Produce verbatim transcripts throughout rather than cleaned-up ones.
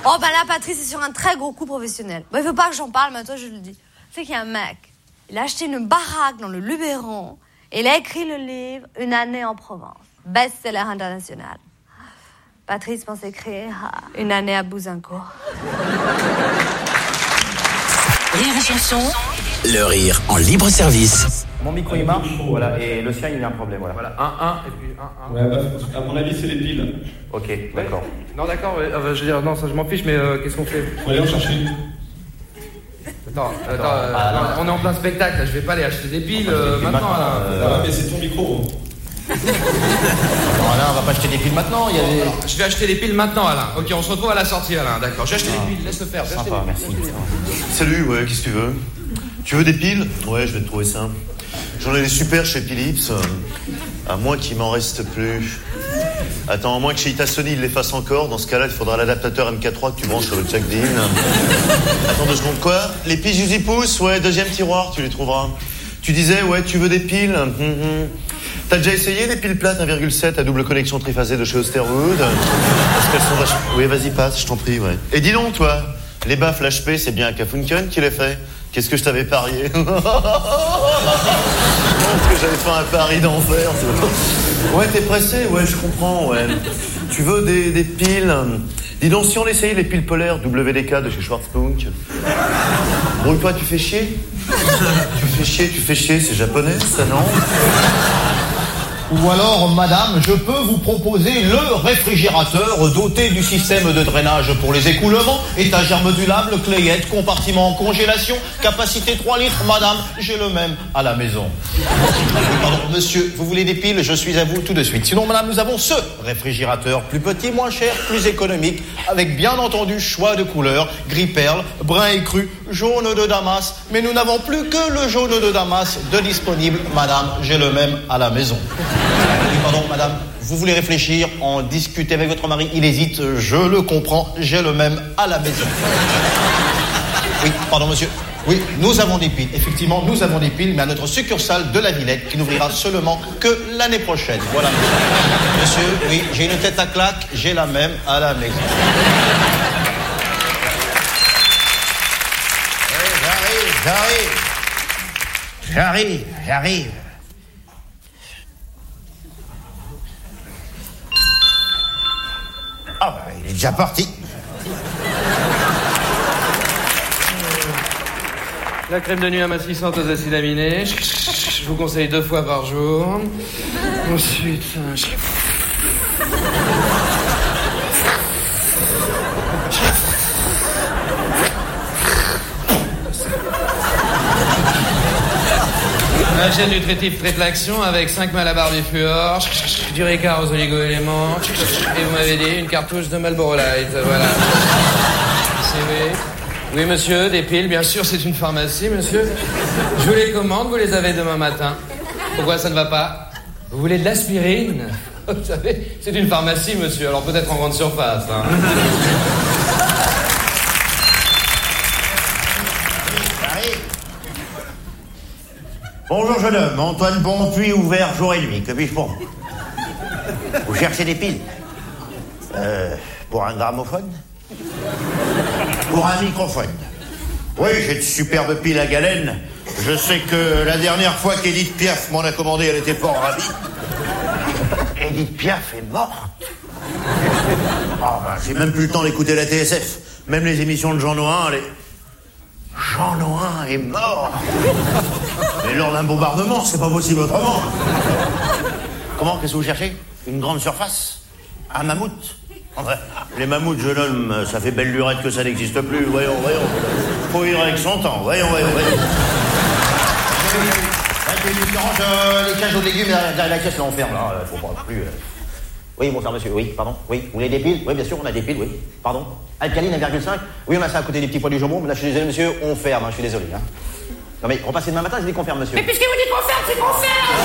Oh, bah là, Patrice est sur un très gros coup professionnel. Bon, il veut pas que j'en parle, mais toi, je le dis. C'est qu'il y a un mec, il a acheté une baraque dans le Luberon, et il a écrit le livre « Une année en Provence ». Best-seller international. Patrice pense écrire « Une année à Bouzincourt ». Rire et chanson. Le rire en libre service. Mon micro il marche, voilà, et le sien il a un problème, voilà. Voilà, un, un, et puis un, un. Ouais, bah, à mon avis, c'est les piles. Ok, d'accord. Ouais. Non, d'accord, ouais, euh, je veux dire, non, ça je m'en fiche, mais euh, qu'est-ce qu'on fait? Faut aller en chercher. Attends, attends, euh, ah, non, on est en plein spectacle, là, je vais pas aller acheter des piles euh, maintenant, maintenant, là. Euh, ah, mais c'est ton micro. Attends, Alain, on va pas acheter des piles maintenant, il y a des... Alors, je vais acheter les piles maintenant, Alain. Ok, on se retrouve à la sortie, Alain, d'accord. J'ai acheté ah. les piles, laisse le faire. Sympa, merci. Salut, ouais, qu'est-ce que tu veux? Tu veux des piles? Ouais, je vais te trouver ça. J'en ai des super chez Philips, euh, à moins qu'il m'en reste plus. Attends, à moins que chez Itasony il les fasse encore. Dans ce cas-là, il faudra l'adaptateur M K trois que tu branches sur le Jack Dean. Attends deux secondes, quoi? Les piles Uzi Pouce? Ouais, deuxième tiroir, tu les trouveras. Tu disais, ouais, tu veux des piles? mm-hmm. T'as déjà essayé des piles plates un virgule sept à double connexion triphasée de chez Osterwood? Parce qu'elles sont vachement... Oui, vas-y, passe, je t'en prie, ouais. Et dis donc, toi, les baffles H P, c'est bien un Kafunken qui les fait? Qu'est-ce que je t'avais parié? Non, parce que j'avais fait un pari d'enfer. Ouais, t'es pressé? Ouais, je comprends, ouais. Tu veux des, des piles? Dis donc, si on essayait les piles polaires W D K de chez Schwarzpunk. Brouille-toi, tu fais chier? Tu fais chier, tu fais chier, c'est japonais, ça, non? Ou alors, madame, je peux vous proposer le réfrigérateur doté du système de drainage pour les écoulements, étagère modulable, clayette, compartiment en congélation, capacité trois litres. Madame, j'ai le même à la maison. Pardon, monsieur, vous voulez des piles? Je suis à vous tout de suite. Sinon, madame, nous avons ce réfrigérateur, plus petit, moins cher, plus économique, avec bien entendu choix de couleurs, gris perle, brun écru, jaune de Damas. Mais nous n'avons plus que le jaune de Damas de disponible. Madame, j'ai le même à la maison. Oui, pardon, madame, vous voulez réfléchir, en discuter avec votre mari, il hésite, je le comprends, j'ai le même à la maison. Oui, pardon, monsieur. Oui, nous avons des piles. Effectivement, nous avons des piles, mais à notre succursale de la Villette, qui n'ouvrira seulement que l'année prochaine. Voilà, monsieur. Monsieur, oui, j'ai une tête à claque, j'ai la même à la maison. Oui, j'arrive, j'arrive. J'arrive, j'arrive. Ah bah, il est déjà parti. La crème de nuit amincissante aux acides aminés. Je vous conseille deux fois par jour. Ensuite... Un gel nutritif triple action avec cinq Malabar du Fluor, du Ricard aux oligo-éléments, et vous m'avez dit une cartouche de Marlboro Light, voilà. C'est oui. Oui, monsieur, des piles, bien sûr, c'est une pharmacie, monsieur. Je vous les commande, vous les avez demain matin. Pourquoi ça ne va pas? Vous voulez de l'aspirine? Vous savez, c'est une pharmacie, monsieur, alors peut-être en grande surface, hein. Bonjour jeune homme, Antoine Bonpuis, ouvert jour et nuit, que puis-je pour vous? Vous cherchez des piles? Euh, pour un gramophone? Pour un microphone? Oui, j'ai de superbes piles à galène. Je sais que la dernière fois qu'Edith Piaf m'en a commandé, elle était fort ravie. Edith Piaf est morte? Ah ben, j'ai même plus le temps d'écouter la T S F. Même les émissions de Jean Noin, les... Jean Noin est mort. Mais lors d'un bombardement, c'est pas possible autrement. Comment, qu'est-ce que vous cherchez? Une grande surface? Un mammouth? Enfin, les mammouths, jeune homme, ça fait belle lurette que ça n'existe plus. Voyons, voyons. Faut vivre avec son temps. Voyons, voyons, voyons. Les cages aux légumes derrière la caisse, là, on ferme. Là, faut pas plus... Euh... Oui, bonsoir monsieur, oui, pardon, oui. Vous voulez des piles? Oui, bien sûr, on a des piles, oui. Pardon. Alcaline un virgule cinq? Oui, on a ça à côté des petits pois du jambon, mais là, je suis désolé, monsieur, on ferme, hein, je suis désolé. Hein. Non, mais repassez demain matin, je dis qu'on ferme, monsieur. Mais puisque vous dites qu'on ferme, c'est qu'on ferme.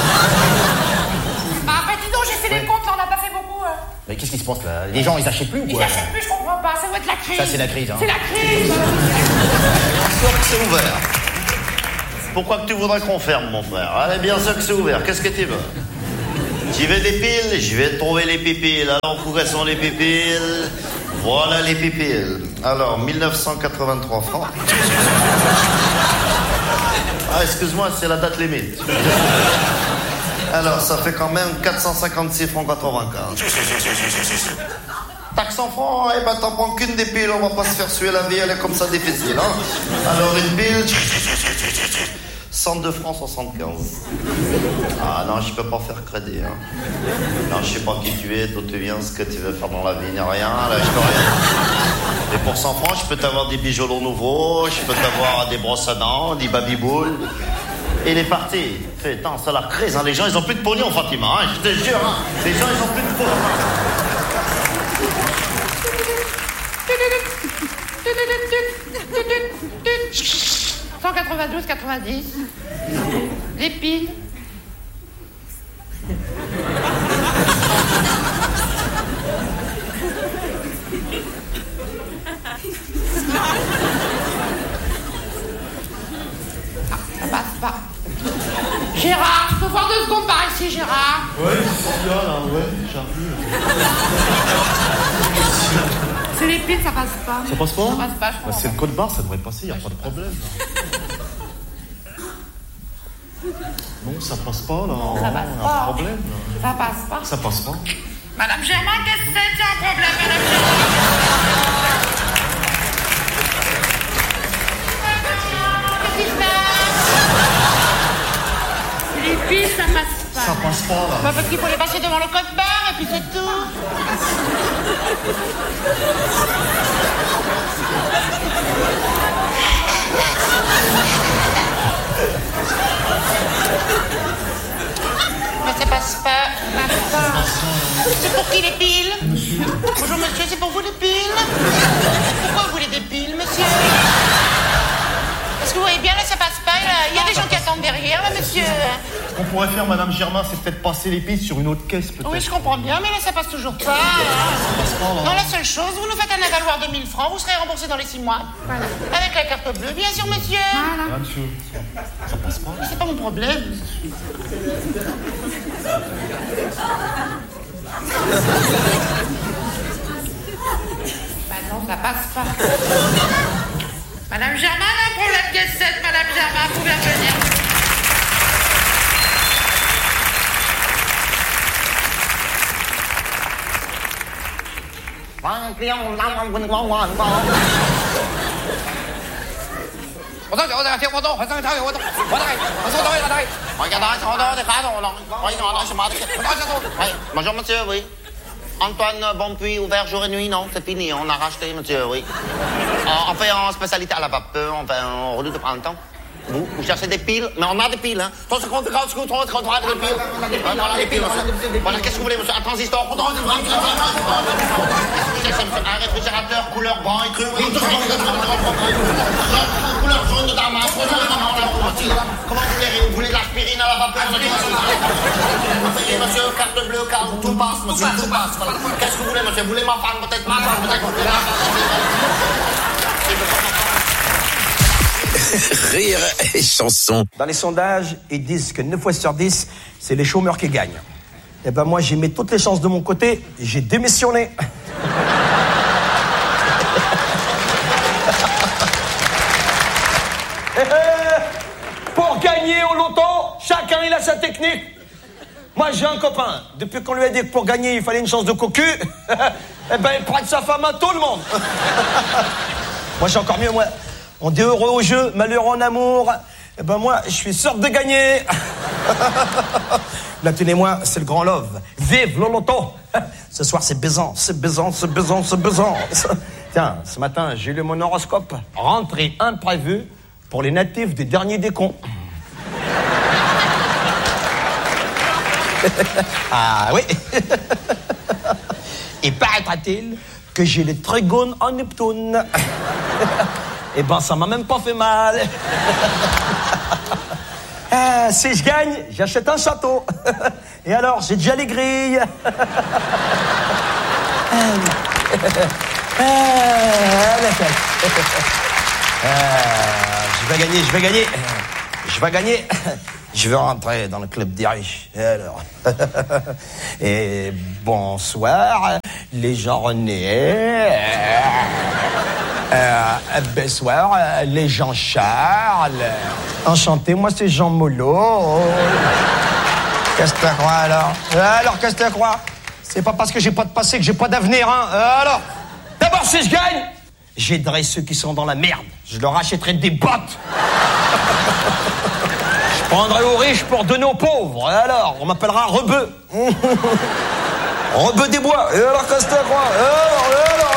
Bah, après, dis donc, j'ai fait ouais. les comptes, là, on n'a pas fait beaucoup. Euh... Mais qu'est-ce qui se passe, là? Les gens, ils achètent plus ou quoi? Ils achètent plus, je comprends pas, ça doit être la crise. Ça, c'est la crise, hein. C'est la crise. Bien sûr que c'est ouvert. Pourquoi que tu voudrais qu'on ferme, mon frère? Allez, bien sûr que c'est ouvert, qu'est-ce que tu veux? Tu veux des piles? Je vais te trouver les pipiles. Alors, où sont les pipiles? Voilà les pipiles. Alors, mille neuf cent quatre-vingt-trois francs. Ah, excuse-moi, c'est la date limite. Alors, ça fait quand même quatre cent cinquante-six francs quatre-vingt-quinze. Taxe en francs, eh ben t'en prends qu'une des piles, on va pas se faire suer la vie, elle est comme ça difficile, hein. Alors, une pile... cent deux francs soixante-quinze. Ah non, je peux pas faire crédit, hein. Non, je sais pas qui tu es, d'où tu viens, ce que tu veux faire dans la vie, ni rien, là, je peux rien. Et pour cent francs, je peux t'avoir des bijoux nouveaux, je peux t'avoir des brosses à dents, des babyboules. Et il est parti. Putain, c'est la crise, hein. Les gens, ils ont plus de pognon, Fatima, hein. Je te jure, hein. Les gens, ils ont plus de pognon. cent quatre-vingt-douze quatre-vingt-dix. Les piles. Ah, ça passe pas. Gérard, je peux voir deux secondes par ici, Gérard? Ouais, c'est ça, là, ouais, j'arrive. C'est les piles, ça passe pas. Ça passe pas? Ça passe pas, je crois. Bah, c'est le code barre, ça devrait passer, y a pas de problème. Non, ça passe pas, là. Ça passe y a pas. un problème, là. Ça passe pas. Ça passe pas. Madame Germain, qu'est-ce que c'est? C'est un problème, Madame Germain. Qu'est-ce qui se passe? Les piles, ça passe pas. Ça passe pas, là. Bah, parce qu'il faut les passer devant le code barre et puis c'est tout. Mais ça passe pas. Ça passe pas. C'est pour qui les piles? Bonjour monsieur, c'est pour vous les piles? Pourquoi vous voulez des piles, monsieur? Parce que vous voyez bien, là, ça passe pas. Là. Il y a des gens qui attendent derrière, là, monsieur. Ce qu'on pourrait faire, Madame Germain, c'est peut-être passer les piles sur une autre caisse, peut-être. Oui, je comprends bien, mais là, ça passe toujours pas. Non, la seule chose, vous nous faites un avaloir de mille francs, vous serez remboursé dans les six mois. Voilà. Avec la carte bleue, bien sûr, monsieur. Ah, monsieur, ça passe pas. Mais c'est pas mon problème. Bah non, ça passe pas. Madame Germain, un problème caisse sept, Madame Germain, vous pouvez revenir. Bonjour monsieur, oui. Antoine Bonpuis, ouvert jour et nuit, non, c'est fini, on a racheté monsieur, oui. On fait en spécialité à la vapeur, on fait en redoute de printemps. Vous, vous cherchez des piles, mais on a des piles, hein. trois cinquante, trente, trente, trente, trente, des piles. Voilà les piles, monsieur. Voilà, qu'est-ce que vous voulez, monsieur? Un transistor, un réfrigérateur couleur brun et cru. Couleur jaune de damas. Comment vous voulez? Vous voulez de l'aspirine à la vapeur? Oui, monsieur, carte bleue, carte, tout passe, monsieur, tout passe. Voilà. Qu'est-ce que vous voulez, monsieur? Vous voulez ma femme, peut-être ma femme, peut-être. Rire et chanson. Dans les sondages, ils disent que neuf fois sur dix, c'est les chômeurs qui gagnent. Eh ben moi, j'ai mis toutes les chances de mon côté, j'ai démissionné. Pour gagner au loto, chacun il a sa technique. Moi, j'ai un copain, depuis qu'on lui a dit que pour gagner, il fallait une chance de cocu, eh ben il prête sa femme à tout le monde. Moi, j'ai encore mieux, moi. On dit heureux au jeu, malheureux en amour. Eh ben moi, je suis sûr de gagner. Là, tenez-moi, c'est le grand love. Vive le loto. Ce soir, c'est baisant, c'est baisant, c'est baisant, c'est baisant. Tiens, ce matin, j'ai lu mon horoscope. Rentrée imprévue pour les natifs des derniers des cons. Ah oui. Et paraît-il que j'ai les trigones en Neptune. Eh ben, ça m'a même pas fait mal. Ah, si je gagne, j'achète un château. Et alors, j'ai déjà les grilles. Ah, je vais gagner, je vais gagner. Je vais gagner. Je veux rentrer dans le club des riches. Et alors et bonsoir, les gens René. Euh, bonsoir, les gens Charles. Enchanté, moi c'est Jean Molot. Qu'est-ce que tu crois alors? Alors, qu'est-ce que tu crois? C'est pas parce que j'ai pas de passé que j'ai pas d'avenir, hein? Alors, d'abord, si je gagne, j'aiderai ceux qui sont dans la merde. Je leur achèterai des bottes. Je prendrai aux riches pour donner aux pauvres. Et alors, on m'appellera Rebeu. Rebeu des bois. Et alors, qu'est-ce que tu crois? Et alors, et alors...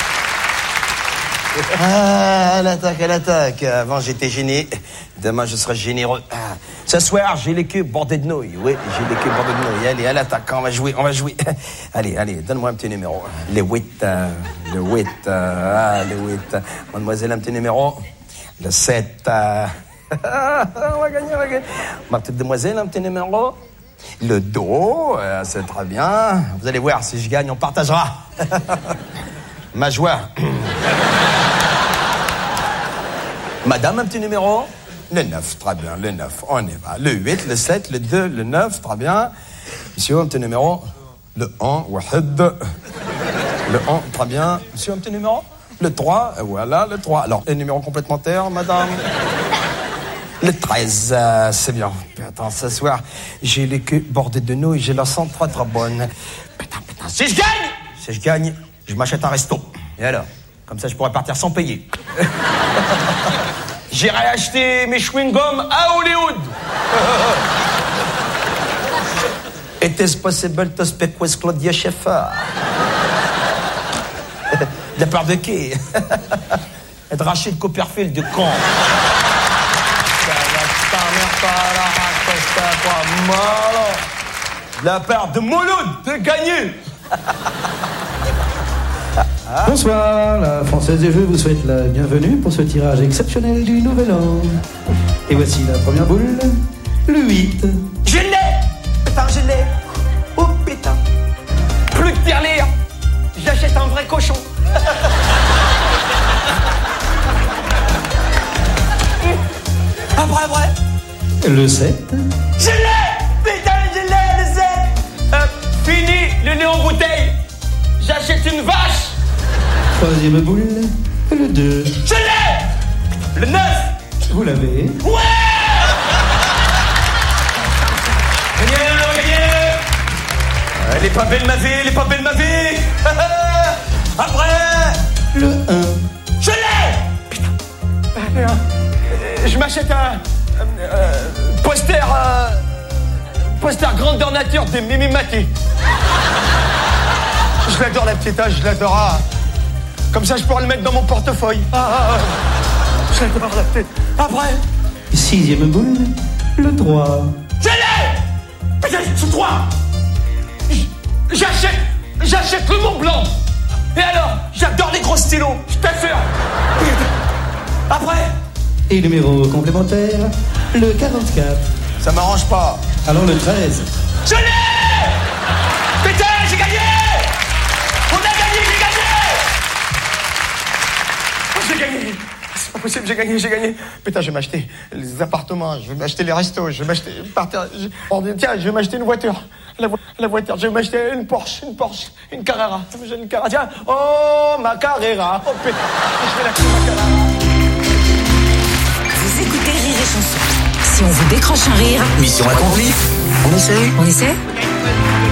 Ah, elle attaque, elle attaque. Avant, j'étais gêné. Demain, je serai généreux. Ah. Ce soir, j'ai les queues bordées de nouilles. Oui, j'ai les queues bordées de nouilles. Allez, elle attaque. On va jouer, on va jouer. Allez, allez, donne-moi un petit numéro. Le huit. Euh, le huit. Euh, ah, le huit. Mademoiselle, un petit numéro. Le sept. Euh... on va gagner, on va gagner. Ma petite demoiselle, un petit numéro. Le dos. Euh, c'est très bien. Vous allez voir, si je gagne, on partagera. Ma joie. Madame, un petit numéro? Le neuf, très bien, le neuf, on y va. Le huit, le sept, le deux, le neuf, très bien. Monsieur, un petit numéro? Le un, Wahed. Le un, très bien. Monsieur, un petit numéro? Le trois, voilà, le trois. Alors, un numéro complémentaire, madame? Le treize, euh, c'est bien. Attends, ce soir, j'ai les queues bordées de nouilles, j'ai la sens très très bonne. Putain, putain, si je gagne! Si je gagne, je m'achète un resto. Et alors? Comme ça, je pourrais partir sans payer. J'irai acheter mes chewing-gums à Hollywood. It is possible to speak with Claudia Schiffer. De la part de qui? Et de Rachid Copperfield de con. De la part de Mouloud de gagner. Bonsoir, la Française des Jeux vous souhaite la bienvenue pour ce tirage exceptionnel du Nouvel An. Et voici la première boule, le huit. Je l'ai! Putain, je l'ai! Oh putain! Plus de tirelire! J'achète un vrai cochon! Après, vrai! Le sept. Je l'ai! Putain, je l'ai, le sept! Euh, fini le nez en bouteille! J'achète une vache! Troisième boule, le deux. Je l'ai! Le neuf! Vous l'avez? Ouais! Gagné, gagné! Elle est pas belle ma vie, elle est pas belle ma vie! Après! Le un. Je l'ai! Putain! Euh, je m'achète un... Euh, poster... Euh, poster grandeur nature de Mimi Mati. Je l'adore la petite âge, je l'adore. Ah. Comme ça, je pourrais le mettre dans mon portefeuille. Ah, ah, ah. Je l'adore la tête. Après. Sixième boule, le trois. Je l'ai! Putain, c'est trois! J'achète, j'achète le Mont Blanc. Et alors, j'adore les gros stylos. Je t'assure. Après. Et numéro complémentaire, le quarante-quatre. Ça m'arrange pas. Alors le treize. Je l'ai! Putain, j'ai gagné! On a gagné, j'ai gagné! Oh, j'ai gagné! C'est pas possible, j'ai gagné, j'ai gagné. Putain, je vais m'acheter les appartements, je vais m'acheter les restos, je vais m'acheter... Partir, je... Oh, tiens, je vais m'acheter une voiture. La, vo... la voiture, je vais m'acheter une Porsche, une Porsche, une Carrera. J'ai une Carrera, tiens. Oh, ma Carrera. Oh, putain, je vais l'acheter, ma Carrera. Vous écoutez Rire et Chanson. Si on vous décroche un rire... Mission accomplie. On essaie On essaie